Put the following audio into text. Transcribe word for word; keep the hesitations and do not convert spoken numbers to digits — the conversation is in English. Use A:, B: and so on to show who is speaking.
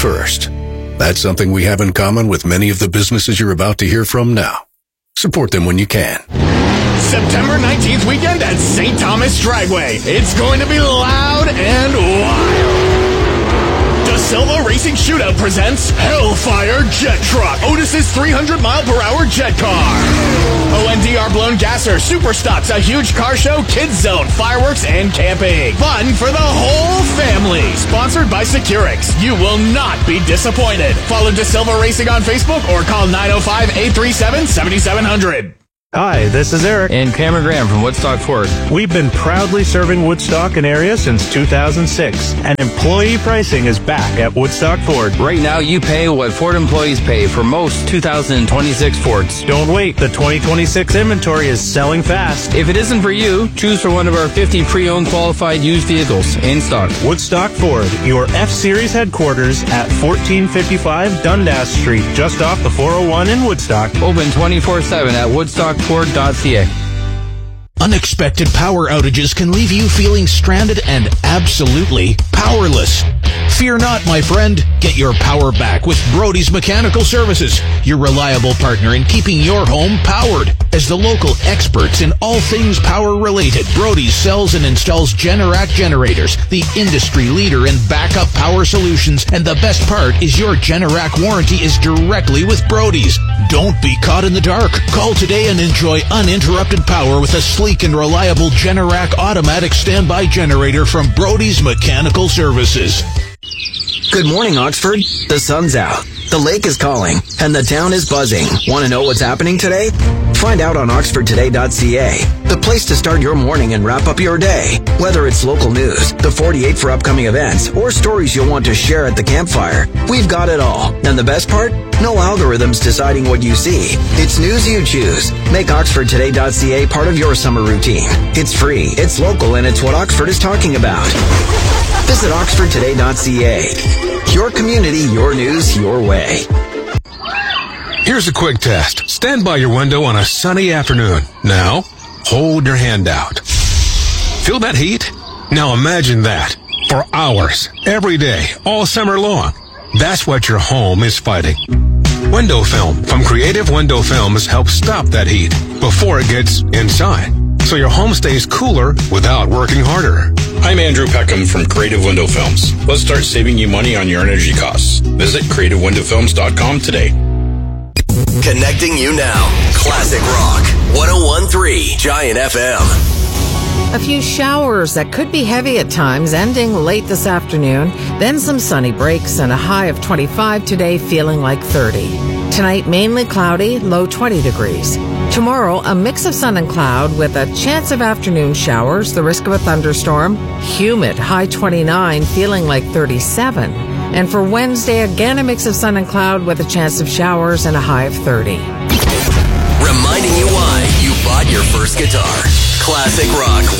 A: first. That's something we have in common with many of the businesses you're about to hear from now. Support them when you can.
B: September nineteenth weekend at Saint Thomas Dragway. It's going to be loud and wild. The Silva Racing Shootout presents Hellfire Jet Truck, Otis's three hundred mile per hour jet car. O N D R Blown Gasser, Super Stocks, a huge car show, kids zone, fireworks, and camping. Fun for the whole family. Sponsored by Securix. You will not be disappointed. Follow De Silva Racing on Facebook or call nine oh five, eight three seven, seven seven zero zero.
C: Hi, this is Eric.
D: And Cameron Graham from Woodstock Ford.
C: We've been proudly serving Woodstock and area since two thousand six, and employee pricing is back at Woodstock Ford.
D: Right now, you pay what Ford employees pay for most two thousand twenty-six Fords.
C: Don't wait. The twenty twenty-six inventory is selling fast.
D: If it isn't for you, choose for one of our fifty pre-owned qualified used vehicles in stock.
C: Woodstock Ford, your F-Series headquarters at fourteen fifty-five Dundas Street, just off the four oh one in Woodstock.
D: Open twenty-four seven at woodstock ford dot c a.
E: Unexpected power outages can leave you feeling stranded and absolutely powerless. Fear not, my friend. Get your power back with Brody's Mechanical Services, your reliable partner in keeping your home powered. As the local experts in all things power-related, Brody's sells and installs Generac generators, the industry leader in backup power solutions. And the best part is your Generac warranty is directly with Brody's. Don't be caught in the dark. Call today and enjoy uninterrupted power with a sleek and reliable Generac automatic standby generator from Brody's Mechanical Services.
F: Good morning, Oxford. The sun's out, the lake is calling, and the town is buzzing. Want to know what's happening today? Find out on oxford today dot c a, the place to start your morning and wrap up your day. Whether it's local news, the forty-eight for upcoming events, or stories you'll want to share at the campfire, we've got it all. And the best part? No algorithms deciding what you see. It's news you choose. Make oxford today dot c a part of your summer routine. It's free, it's local, and it's what Oxford is talking about. Visit oxford today dot c a. Your community, your news, your way.
G: Here's a quick test. Stand by your window on a sunny afternoon. Now, hold your hand out. Feel that heat? Now imagine that. For hours, every day, all summer long. That's what your home is fighting. Window film from Creative Window Films helps stop that heat before it gets inside, so your home stays cooler without working harder.
H: I'm Andrew Peckham from Creative Window Films. Let's start saving you money on your energy costs. Visit creative window films dot com today.
I: Connecting you now. Classic Rock. one oh one point three Giant F M.
J: A few showers that could be heavy at times, ending late this afternoon. Then some sunny breaks and a high of twenty-five today, feeling like thirty. Tonight, mainly cloudy, low twenty degrees. Tomorrow, a mix of sun and cloud with a chance of afternoon showers, the risk of a thunderstorm. Humid, high twenty-nine, feeling like thirty-seven. And for Wednesday, again a mix of sun and cloud with a chance of showers and a high of thirty.
I: Reminding you why you bought your first guitar. Classic Rock.